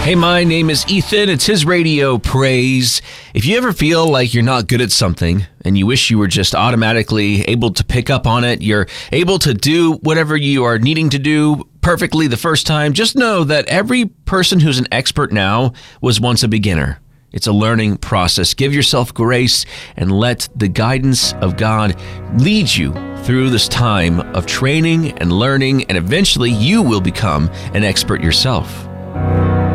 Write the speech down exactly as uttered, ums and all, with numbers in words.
Hey, my name is Ethan. It's his radio praise. If you ever feel like you're not good at something and you wish you were just automatically able to pick up on it, you're able to do whatever you are needing to do perfectly the first time, just know that every person who's an expert now was once a beginner. It's a learning process. Give yourself grace and let the guidance of God lead you through this time of training and learning, and eventually you will become an expert yourself.